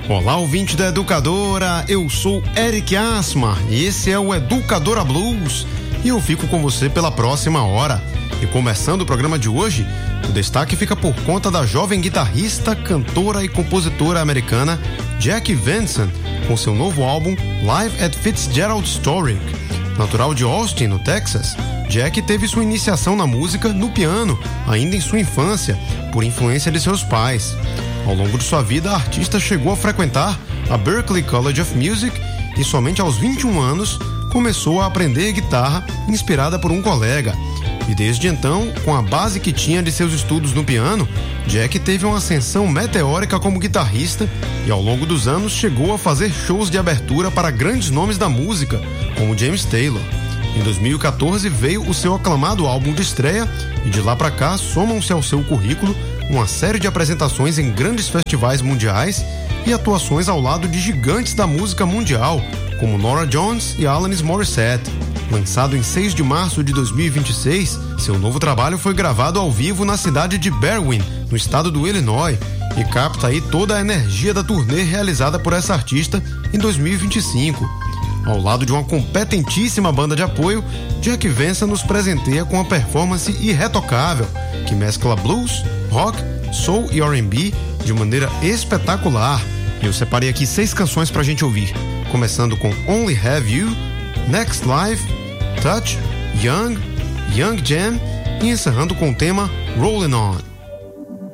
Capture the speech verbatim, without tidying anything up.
Olá, ouvinte da Educadora, eu sou Eric Asmar e esse é o Educadora Blues e eu fico com você pela próxima hora. E começando o programa de hoje, o destaque fica por conta da jovem guitarrista, cantora e compositora americana Jackie Venson, com seu novo álbum Live at Fitzgerald Historic. Natural de Austin, no Texas, Jackie teve sua iniciação na música no piano, ainda em sua infância, por influência de seus pais. Ao longo de sua vida, a artista chegou a frequentar a Berklee College of Music e somente aos vinte e um anos começou a aprender guitarra, inspirada por um colega. E desde então, com a base que tinha de seus estudos no piano, Jackie teve uma ascensão meteórica como guitarrista e ao longo dos anos chegou a fazer shows de abertura para grandes nomes da música, como James Taylor. Em dois mil e quatorze veio o seu aclamado álbum de estreia e de lá para cá somam-se ao seu currículo uma série de apresentações em grandes festivais mundiais e atuações ao lado de gigantes da música mundial, como Norah Jones e Alanis Morissette. Lançado em seis de março de dois mil e vinte e seis, seu novo trabalho foi gravado ao vivo na cidade de Berwyn, no estado do Illinois, e capta aí toda a energia da turnê realizada por essa artista em dois mil e vinte e cinco. Ao lado de uma competentíssima banda de apoio, Jackie Venson nos presenteia com uma performance irretocável, que mescla blues, rock, soul e R and B de maneira espetacular. Eu separei aqui seis canções pra gente ouvir, começando com Only Have You, Next Life, Touch, Young, Young Jam e encerrando com o tema Rollin' On.